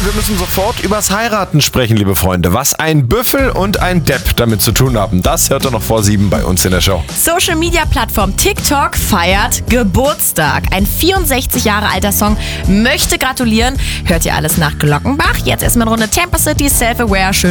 wir müssen sofort übers Heiraten sprechen, liebe Freunde. Was ein Büffel und ein Depp damit zu tun haben, das hört ihr noch vor 7 bei uns in der Show. Social-Media-Plattform TikTok feiert Geburtstag. Ein 64 Jahre alter Song möchte gratulieren. Hört ihr alles nach Glockenbach? Jetzt erstmal eine Runde Tampa City Self-Aware. Schön